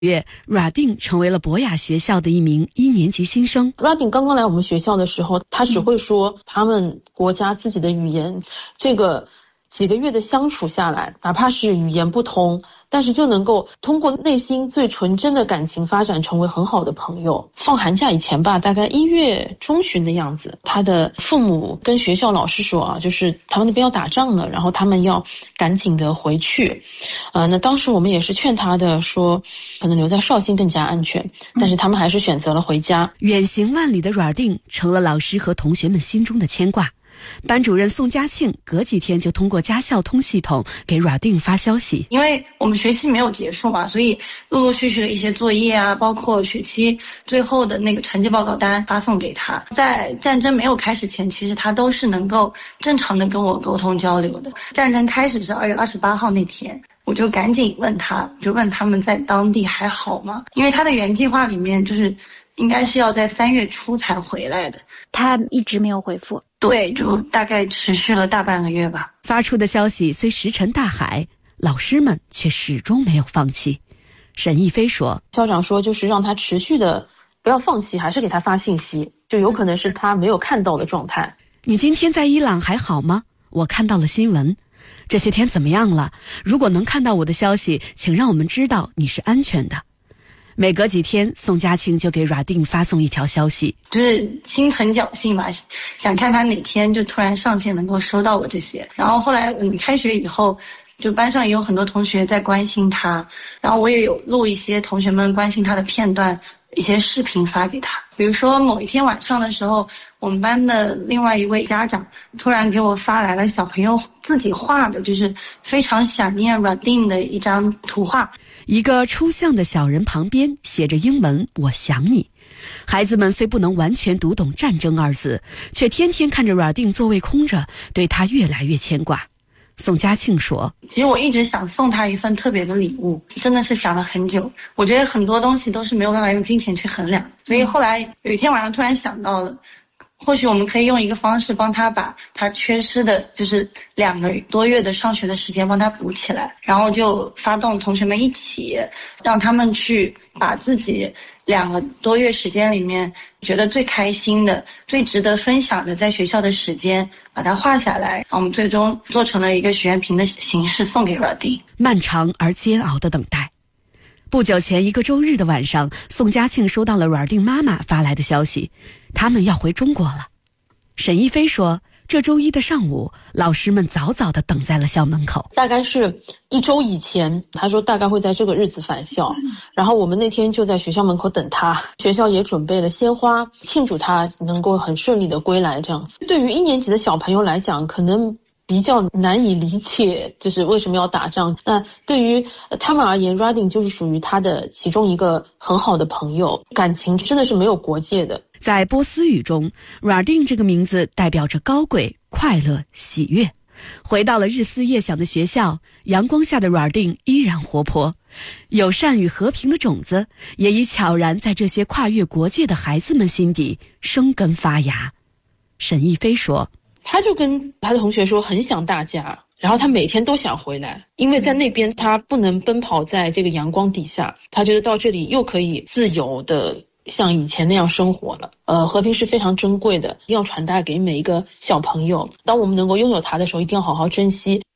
月 Radin 成为了博雅学校的一名1年级新生。 Radin 刚刚来我们学校的时候，他只会说他们国家自己的语言，这个几个月的相处下来，哪怕是语言不通，但是就能够通过内心最纯真的感情发展成为很好的朋友。放寒假以前吧，大概1月中旬的样子，他的父母跟学校老师说就是他们那边要打仗了，然后他们要赶紧的回去。那当时我们也是劝他的，说可能留在绍兴更加安全，但是他们还是选择了回家。 远行万里的Radin成了老师和同学们心中的牵挂。班主任宋佳庆隔几天就通过家校通系统给Radin发消息， 因为我们学期没有结束嘛，所以陆陆续续的一些作业啊，包括学期最后的那个成绩报告单发送给他。在战争没有开始前，其实他都是能够正常的跟我沟通交流的。战争开始是2月28号那天，我就赶紧问他，就问他们在当地还好吗？因为他的原计划里面就是应该是要在3月初才回来的， 他一直没有回复。 对，就大概持续了大半个月吧。 发出的消息虽石沉大海，老师们却始终没有放弃。沈亦菲说， 校长说就是让他持续的不要放弃，还是给他发信息，就有可能是他没有看到的状态。 你今天在伊朗还好吗？我看到了新闻，这些天怎么样了？如果能看到我的消息，请让我们知道你是安全的。每隔几天，宋佳庆就给Radin发送一条消息， 就是心存侥幸吧，想看他哪天就突然上线能够收到我这些。然后后来我们开学以后，就班上也有很多同学在关心他，然后我也有录一些同学们关心他的片段，一些视频发给他。比如说某一天晚上的时候，我们班的另外一位家长突然给我发来了小朋友自己画的，就是非常想念Radin的一张图画。 一个抽象的小人旁边写着英文我想你。孩子们虽不能完全读懂战争二字，却天天看着Radin座位空着，对他越来越牵挂。宋佳庆说， 其实我一直想送他一份特别的礼物，真的是想了很久。我觉得很多东西都是没有办法用金钱去衡量，所以后来有一天晚上突然想到了，或许我们可以用一个方式帮他把他缺失的就是2个多月的上学的时间帮他补起来，然后就发动同学们一起，让他们去把自己2个多月时间里面觉得最开心的、最值得分享的在学校的时间把它画下来，我们最终做成了一个许愿瓶的形式送给Radin。 漫长而煎熬的等待。不久前一个周日的晚上，宋佳庆收到了Radin妈妈发来的消息，他们要回中国了。沈亦菲说，这周一的上午，老师们早早地等在了校门口。 大概是1周以前，他说大概会在这个日子返校，然后我们那天就在学校门口等他，学校也准备了鲜花庆祝他能够很顺利的归来。这样对于1年级的小朋友来讲，可能比较难以理解，就是为什么要打仗。那对于他们而言，Radin就是属于他的其中一个很好的朋友，感情真的是没有国界的。 在波斯语中，Radin这个名字代表着高贵、快乐、喜悦。回到了日思夜想的学校，阳光下的Radin依然活泼，友善与和平的种子也已悄然在这些跨越国界的孩子们心底生根发芽。沈亦菲说， 他就跟他的同学说很想大家，然后他每天都想回来，因为在那边他不能奔跑在这个阳光底下，他觉得到这里又可以自由的像以前那样生活了。和平是非常珍贵的，一定要传达给每一个小朋友。当我们能够拥有它的时候，一定要好好珍惜。